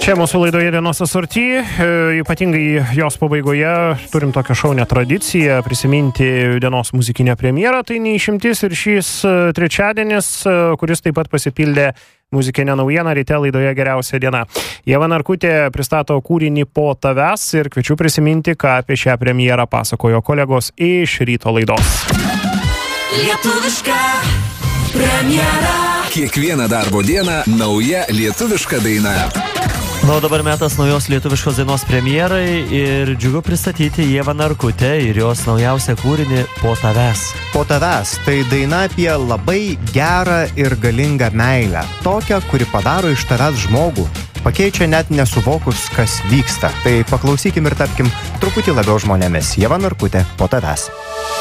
Čia mūsų laidoje dienos asorty, ypatingai jos pabaigoje turim tokią šaunią tradiciją prisiminti dienos muzikinę premjerą, tai neišimtis ir šis trečiadienis, kuris taip pat pasipildė muzikinę naujieną ryte laidoje Geriausia diena. Ieva Narkutė pristato kūrinį Po tavęs ir kviečiu prisiminti, ką apie šią premjerą pasakojo kolegos iš ryto laidos. Lietuviška premjera. Kiekvieną darbo dieną nauja lietuviška daina. Na, o dabar metas naujos lietuviškos dainos premjerai ir džiugu pristatyti Ievą Narkutę ir jos naujausią kūrinį Po tavęs. Po tavęs tai daina apie labai gerą ir galingą meilę. Tokią, kuri padaro iš tavęs žmogų. Pakeičia net nesuvokus, kas vyksta. Tai paklausykim ir tapkim truputį labiau žmonėmis. Ieva Narkutė, Po tavęs.